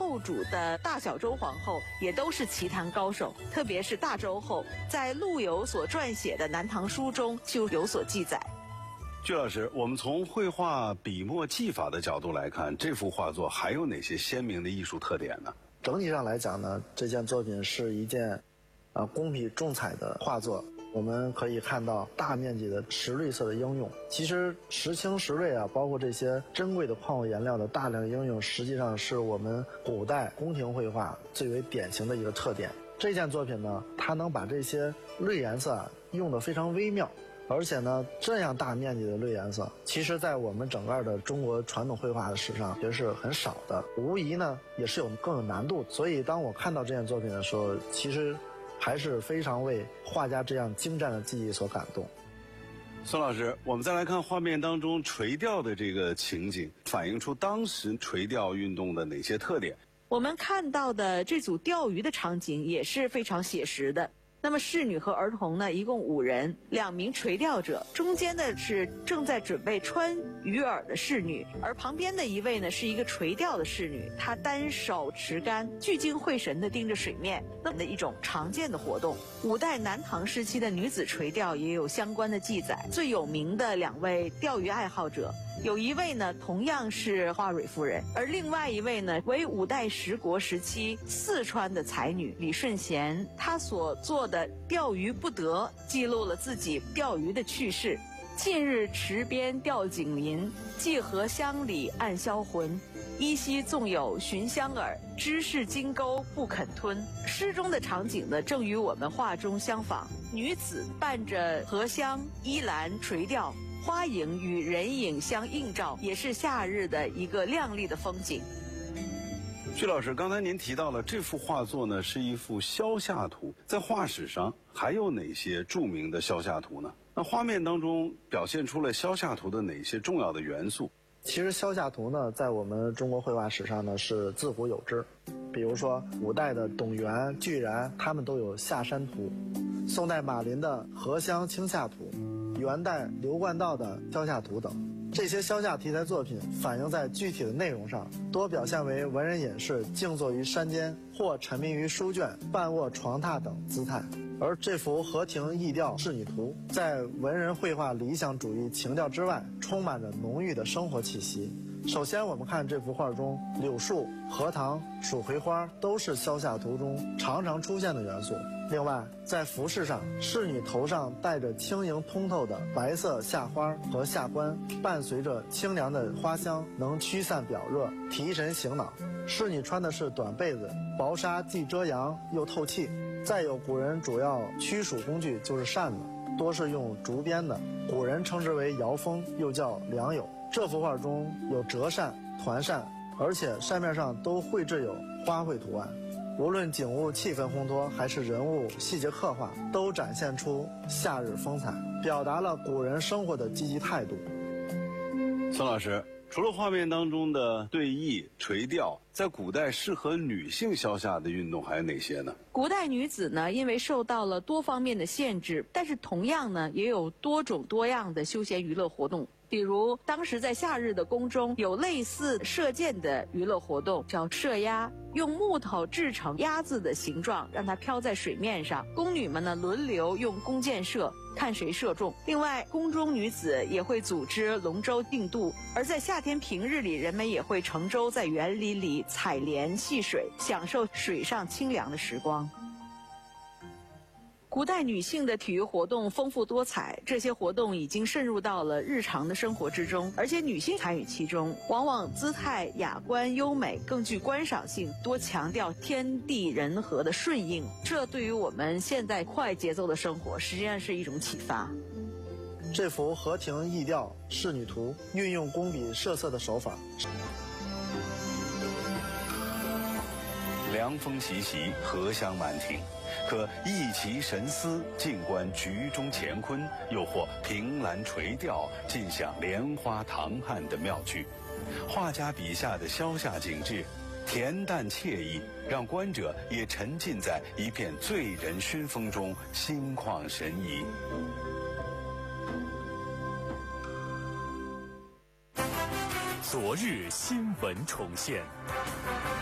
后主的大小周皇后也都是棋坛高手，特别是大周后，在陆游所撰写的《南唐书》中就有所记载。 具老师，我们从绘画笔墨技法的角度来看，这幅画作还有哪些鲜明的艺术特点呢？ 整体上来讲呢，这件作品是一件工笔重彩的画作。我们可以看到大面积的石绿色的应用。其实石青石瑞包括这些珍贵的矿物颜料的大量应用，实际上是我们古代宫廷绘画最为典型的一个特点。这件作品呢，它能把这些绿颜色用得非常微妙，而且呢，这样大面积的绿颜色，其实在我们整个的中国传统绘画的史上也是很少的，无疑呢也是更有难度。所以当我看到这件作品的时候，其实还是非常为画家这样精湛的技艺所感动。 孙老师，我们再来看画面当中垂钓的这个情景，反映出当时垂钓运动的哪些特点？ 我们看到的这组钓鱼的场景也是非常写实的。那么侍女和儿童呢，一共5人，2名垂钓者，中间的是正在准备穿鱼饵的侍女，而旁边的一位呢是一个垂钓的侍女，她单手持竿，聚精会神地盯着水面，那么的一种常见的活动。五代南唐时期的女子垂钓也有相关的记载，最有名的2位钓鱼爱好者，有一位呢同样是花蕊夫人，而另外一位呢为5代十国时期四川的才女李顺贤，她所做的钓鱼不得记录了自己钓鱼的趣事。近日池边钓景林，寄荷乡里暗销魂，依稀纵有寻香饵，知是金钩不肯吞。诗中的场景呢正与我们画中相仿，女子伴着荷香依兰垂钓，花影与人影相映照，也是夏日的一个亮丽的风景。 徐老师，刚才您提到了这幅画作呢是一幅消夏图，在画史上还有哪些著名的消夏图呢？那画面当中表现出了消夏图的哪些重要的元素？ 其实消夏图呢，在我们中国绘画史上呢是自古有之。比如说5代的董源、巨然，他们都有下山图；宋代马林的荷香清夏图，元代刘冠道的消夏图等。这些消夏题材作品反映在具体的内容上，多表现为文人隐士静坐于山间，或沉迷于书卷、半卧床榻等姿态。而这幅荷亭逸钓仕女图，在文人绘画理想主义情调之外，充满着浓郁的生活气息。首先我们看这幅画中，柳树、荷塘、蜀葵花都是消夏图中常常出现的元素。另外，在服饰上，侍女头上戴着轻盈通透的白色夏花和夏冠，伴随着清凉的花香，能驱散表热，提神醒脑。侍女穿的是短被子，薄纱既遮阳又透气。再有，古人主要驱鼠工具就是扇子，多是用竹编的，古人称之为摇风，又叫良友。这幅画中有折扇、团扇，而且扇面上都绘制有花卉图案。无论景物气氛烘托，还是人物细节刻画，都展现出夏日风采，表达了古人生活的积极态度。 孙老师，除了画面当中的对弈、垂钓，在古代适合女性消夏的运动还有哪些呢？ 古代女子呢，因为受到了多方面的限制，但是同样呢，也有多种多样的休闲娱乐活动。比如当时在夏日的宫中有类似射箭的娱乐活动，叫射鸭，用木头制成鸭子的形状，让它飘在水面上，宫女们呢轮流用弓箭射，看谁射中。另外，宫中女子也会组织龙舟竞渡，而在夏天平日里，人们也会乘舟在园林里采莲戏水，享受水上清凉的时光。古代女性的体育活动丰富多彩，这些活动已经渗入到了日常的生活之中，而且女性参与其中，往往姿态雅观优美，更具观赏性，多强调天地人和的顺应。这对于我们现在快节奏的生活，实际上是一种启发。 这幅荷亭逸钓仕女图运用工笔设色的手法， 凉风习习，荷香满庭，可逸其神思，静观局中乾坤，又或凭栏垂钓，尽享莲花唐汉的妙趣。画家笔下的消夏景致，恬淡惬意，让观者也沉浸在一片醉人熏风中，心旷神怡。 昨日新闻重现，